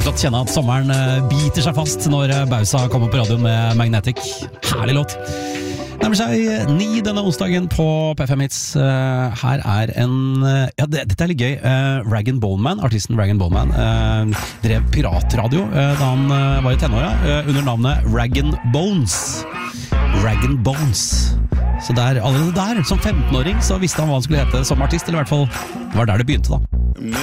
Flott kjenne at sommeren biter seg fast når Bausa kommer på radioen med Magnetic. Herlig låt. Nærmer seg 9 denne onsdagen på P5 Hits. Her er en... Ja, dette er litt gøy. Rag & Bone Man, artisten Rag & Bone Man, drev piratradio da han var i tenåra, under navnet Rag & Bones. Rag & Bones. Så allerede der, som 15-åring, så visste han hva han skulle hete som artist, eller i hvert fall, det var der det begynte da.